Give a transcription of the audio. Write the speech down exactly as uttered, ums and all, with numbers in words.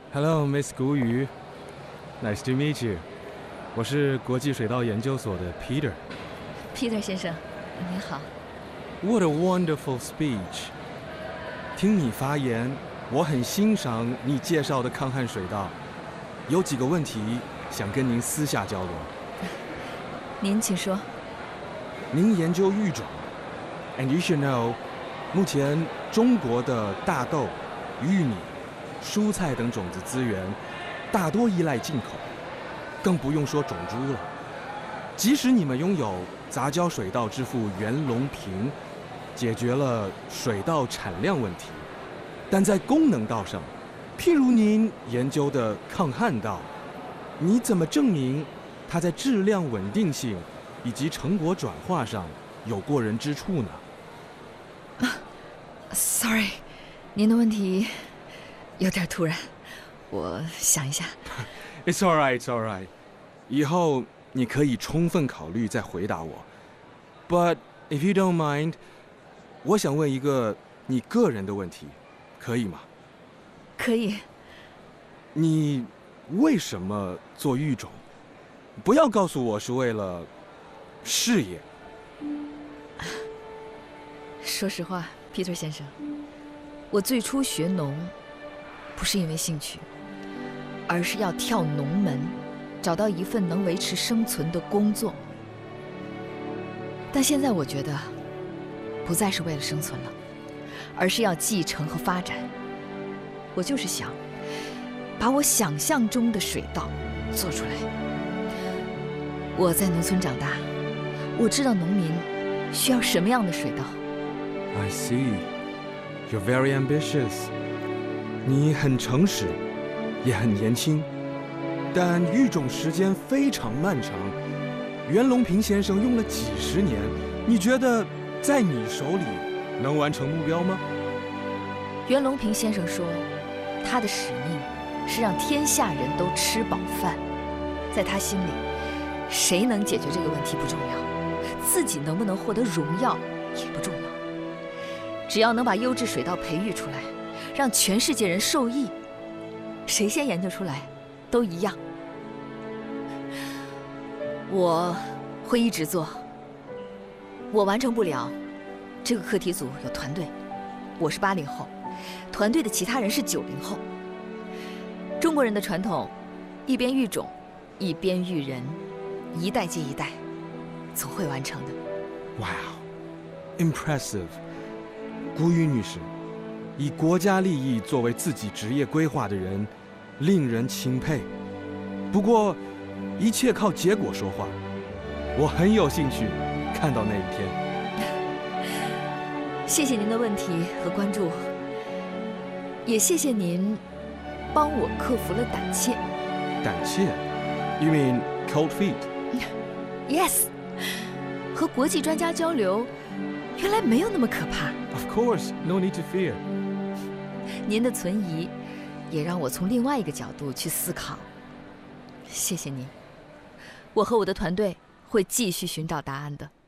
Hello, Miss 古语 ，Nice to meet you。我是国际水稻研究所的 Peter。 Peter 先生，你好。 What a wonderful speech！ 听你发言，我很欣赏你介绍的抗旱水稻。有几个问题想跟您私下交流。 您请说。 您研究育种 ，and you should know， 目前中国的大豆、玉米、蔬菜等种子资源大多依赖进口，更不用说种猪了。即使你们拥有杂交水稻之父袁隆平，解决了水稻产量问题，但在功能稻上，譬如您研究的抗旱稻，你怎么证明它在质量稳定性以及成果转化上有过人之处呢？ 啊 ，Sorry， 您的问题有点突然，我想一下。 It's all right, it's all right。以后你可以充分考虑再回答我。But if you don't mind， 我想问一个你个人的问题，可以吗？ 可以。 你为什么做育种？不要告诉我是为了事业。 说实话 ，Peter 先生，我最初学农，不是因为兴趣，而是要跳农门，找到一份能维持生存的工作。但现在我觉得，不再是为了生存了，而是要继承和发展。我就是想，把我想象中的水稻做出来。我在农村长大，我知道农民需要什么样的水稻。 I see, you're very ambitious。你很诚实，也很年轻，但育种时间非常漫长。袁隆平先生用了几十年，你觉得在你手里能完成目标吗？ 袁隆平先生说，他的使命是让天下人都吃饱饭。在他心里，谁能解决这个问题不重要，自己能不能获得荣耀也不重要。只要能把优质水稻培育出来，让全世界人受益，谁先研究出来都一样。我会一直做。我完成不了，这个课题组有团队，我是八零后，团队的其他人是九零后。中国人的传统，一边育种，一边育人，一代接一代，总会完成的。 Wow, impressive。古语女士，以国家利益作为自己职业规划的人，令人钦佩。不过，一切靠结果说话，我很有兴趣看到那一天。 谢谢您的问题和关注，也谢谢您帮我克服了胆怯。 胆怯 ？You mean cold feet? Yes， 和国际专家交流，原来没有那么可怕。 Of course, no need to fear。 您的存疑，也让我从另外一个角度去思考。谢谢您，我和我的团队会继续寻找答案的。